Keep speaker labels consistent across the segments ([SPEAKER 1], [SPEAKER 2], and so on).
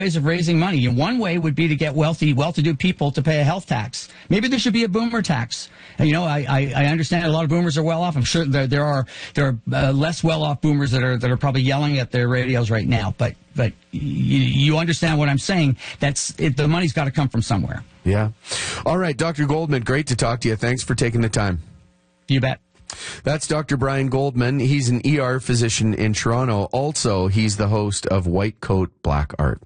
[SPEAKER 1] ways of raising money. And one way would be to get well-to-do people to pay a health tax. Maybe there should be a boomer tax. And, I understand a lot of boomers are well off. I'm sure there are less well-off boomers that are probably yelling at their radios right now. But you understand what I'm saying. The money's got to come from somewhere.
[SPEAKER 2] Yeah. All right, Dr. Goldman, great to talk to you. Thanks for taking the time.
[SPEAKER 1] You bet.
[SPEAKER 2] That's Dr. Brian Goldman. He's an ER physician in Toronto. Also, he's the host of White Coat Black Art.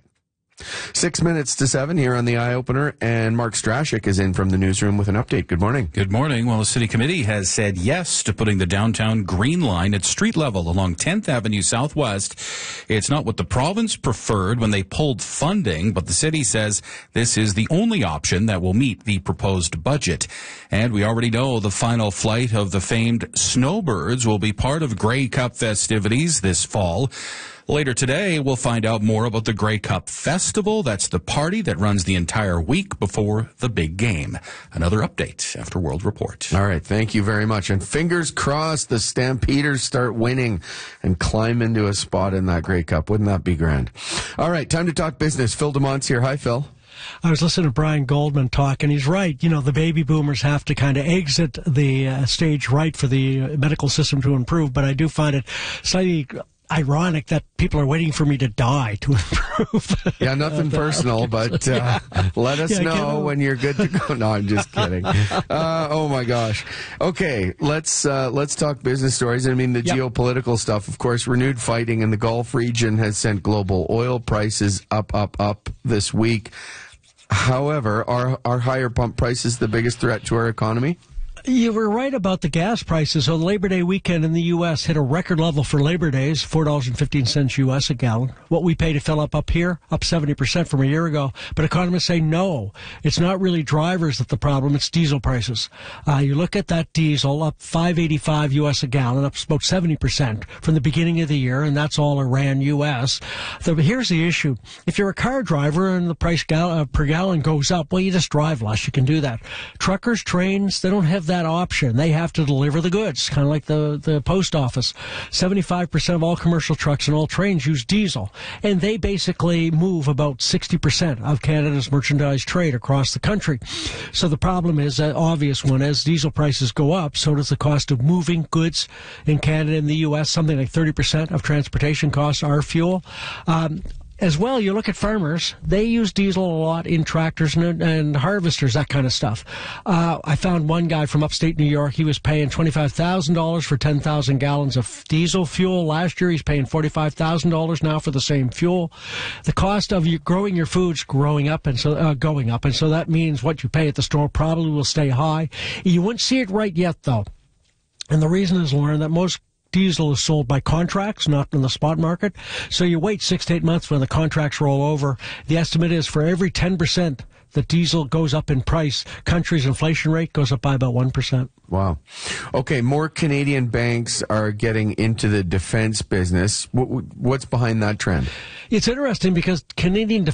[SPEAKER 2] 6 minutes to 7 here on the Eye Opener, and Mark Strashik is in from the newsroom with an update. Good morning.
[SPEAKER 3] Good morning. Well, the city committee has said yes to putting the downtown Green Line at street level along 10th Avenue Southwest. It's not what the province preferred when they pulled funding, but the city says this is the only option that will meet the proposed budget. And we already know the final flight of the famed snowbirds will be part of Grey Cup festivities this fall. Later today, we'll find out more about the Grey Cup Festival. That's the party that runs the entire week before the big game. Another update after World Report.
[SPEAKER 2] All right, thank you very much. And fingers crossed the Stampeders start winning and climb into a spot in that Grey Cup. Wouldn't that be grand? All right, time to talk business. Phil DeMont's here. Hi, Phil.
[SPEAKER 4] I was listening to Brian Goldman talk, and he's right. The baby boomers have to kind of exit the stage right for the medical system to improve, but I do find it slightly ironic that people are waiting for me to die to improve.
[SPEAKER 2] Yeah, nothing personal, but let us know when you're good to go. No, I'm just kidding. Oh my gosh. Okay, let's talk business stories. I mean, the geopolitical stuff, of course. Renewed fighting in the Gulf region has sent global oil prices up this week. However, are higher pump prices the biggest threat to our economy?
[SPEAKER 4] You were right about the gas prices. So the Labor Day weekend in the U.S. hit a record level for Labor Days, $4.15 U.S. a gallon. What we pay to fill up here, up 70% from a year ago. But economists say no, it's not really drivers that's the problem, it's diesel prices. You look at that diesel, up $5.85 U.S. a gallon, up about 70% from the beginning of the year, and that's all Iran U.S. Here's the issue. If you're a car driver and the price per gallon goes up, well, you just drive less. You can do that. Truckers, trains, they don't have that option. They have to deliver the goods, kind of like the post office. 75% of all commercial trucks and all trains use diesel, and they basically move about 60% of Canada's merchandise trade across the country. So the problem is an obvious one. As diesel prices go up, so does the cost of moving goods in Canada and the U.S. Something like 30% of transportation costs are fuel. As well, you look at farmers, they use diesel a lot in tractors and harvesters, that kind of stuff. I found one guy from upstate New York, he was paying $25,000 for 10,000 gallons of diesel fuel. Last year, he's paying $45,000 now for the same fuel. The cost of growing your food's going up, and so that means what you pay at the store probably will stay high. You wouldn't see it right yet, though. And the reason is, Lauren, that most diesel is sold by contracts, not in the spot market. So you wait 6 to 8 months when the contracts roll over. The estimate is for every 10% that diesel goes up in price, country's inflation rate goes up by about 1%.
[SPEAKER 2] Wow. Okay, more Canadian banks are getting into the defense business. What's behind that trend?
[SPEAKER 4] It's interesting because Canadian